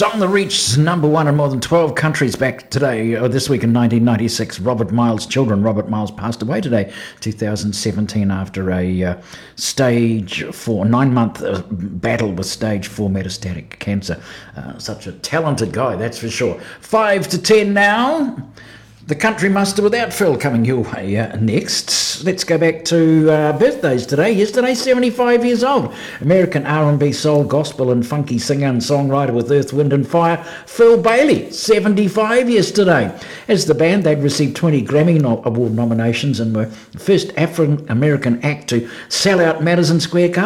Song that reached number one in more than 12 countries back today, or this week in 1996. Robert Miles' children. Robert Miles passed away today, 2017, after a stage 4, 9-month battle with stage 4 metastatic cancer. Such a talented guy, that's for sure. 5 to 10 now. The Country Muster without Phil coming your way next. Let's go back to birthdays today. Yesterday, 75 years old. American R&B, soul, gospel and funky singer and songwriter with Earth, Wind and Fire, Phil Bailey, 75 yesterday. As the band, they'd received 20 Grammy Award nominations and were the first African-American act to sell out Madison Square Garden.